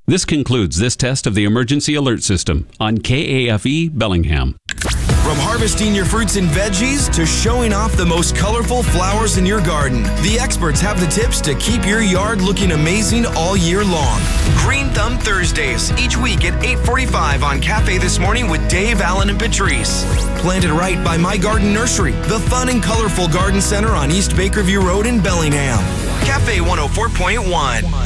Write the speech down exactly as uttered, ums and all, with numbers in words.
This concludes this test of the emergency alert system on K A F E Bellingham. From harvesting your fruits and veggies to showing off the most colorful flowers in your garden, the experts have the tips to keep your yard looking amazing all year long. Green Thumb Thursdays, each week at eight forty-five on Cafe This Morning with Dave, Allen, and Patrice. Planted right by My Garden Nursery, the fun and colorful garden center on East Bakerview Road in Bellingham. Cafe one oh four point one.